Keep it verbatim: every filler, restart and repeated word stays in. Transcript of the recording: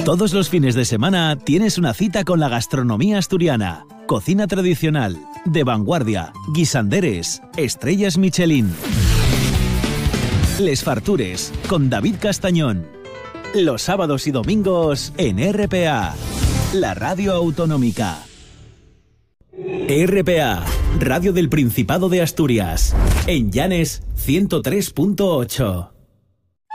Todos los fines de semana tienes una cita con la gastronomía asturiana. Cocina tradicional, de vanguardia, guisanderes, estrellas Michelin. Les Fartures, con David Castañón. Los sábados y domingos en R P A, la radio autonómica. R P A, Radio del Principado de Asturias. En Llanes ciento tres punto ocho.